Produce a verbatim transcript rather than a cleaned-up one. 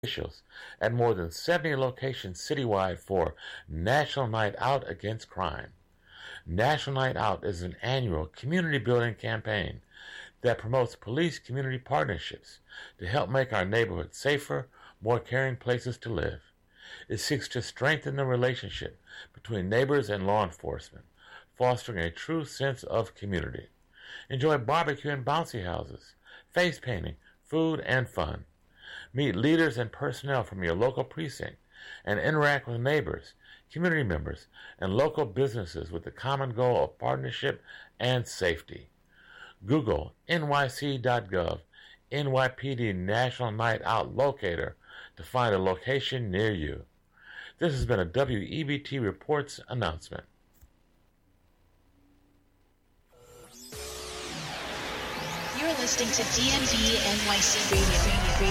officials at more than seventy locations citywide for National Night Out Against Crime. National Night Out is an annual community-building campaign that promotes police-community partnerships to help make our neighborhoods safer, more caring places to live. It seeks to strengthen the relationship between neighbors and law enforcement, fostering a true sense of community. Enjoy barbecue and bouncy houses, face painting, food, and fun. Meet leaders and personnel from your local precinct and interact with neighbors, community members, and local businesses with the common goal of partnership and safety. Google N Y C dot gov N Y P D National Night Out Locator to find a location near you. This has been a W E B T Reports announcement. You're listening to D M V N Y C Radio.